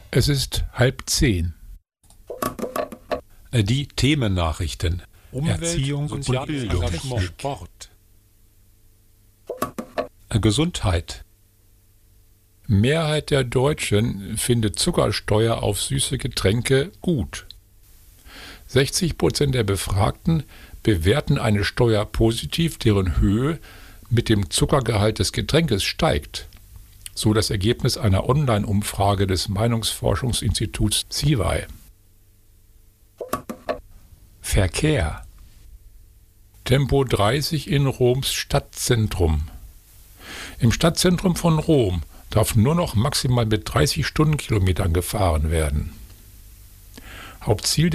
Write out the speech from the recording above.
Es ist 9:30. Die Themennachrichten. Umwelt, Erziehung und Bildung, Technik. Sport. Gesundheit. Mehrheit der Deutschen findet Zuckersteuer auf süße Getränke gut. 60% der Befragten bewerten eine Steuer positiv, deren Höhe mit dem Zuckergehalt des Getränkes steigt. So das Ergebnis einer Online-Umfrage des Meinungsforschungsinstituts CIVAI. Verkehr. Tempo 30 in Roms Stadtzentrum. Im Stadtzentrum von Rom darf nur noch maximal mit 30 Stundenkilometern gefahren werden. Hauptziel